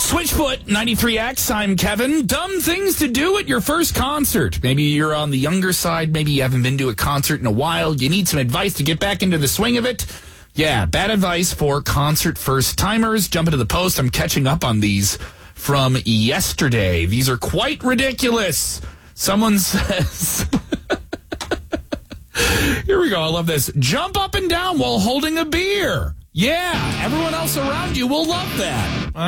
Switchfoot 93X, I'm Kevin. Dumb things to do at your first concert. Maybe you're on the younger side. Maybe you haven't been to a concert in a while. You need some advice to get back into the swing of it. Yeah, bad advice for concert first-timers. Jump into the post. I'm catching up on these from yesterday. These are quite ridiculous. Someone says... Here we go. I love this. Jump up and down while holding a beer. Yeah, everyone else around you will love that.